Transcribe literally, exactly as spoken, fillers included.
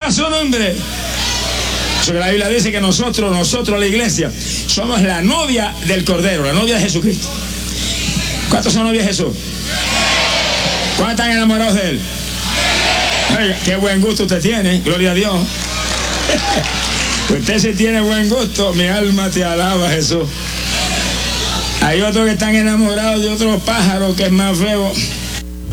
a su nombre. Porque la Biblia dice que nosotros, nosotros la iglesia, somos la novia del Cordero, la novia de Jesucristo. ¿Cuántos son novias de Jesús? ¿Cuántos están enamorados de Él? Oiga, qué buen gusto usted tiene, gloria a Dios. Usted sí tiene buen gusto, mi alma te alaba, Jesús. Hay otros que están enamorados de otros pájaros que es más feo.